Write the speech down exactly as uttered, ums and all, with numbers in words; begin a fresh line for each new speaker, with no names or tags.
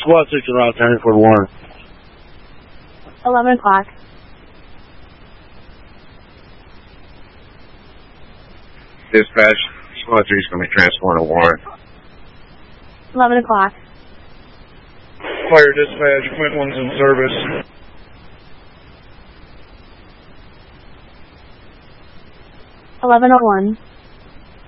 Squad six and route ten for Warren.
eleven o'clock.
Dispatch, Squad three is going to be transported to Warren.
eleven o'clock.
Fire dispatch, point one's in service.
eleven oh one.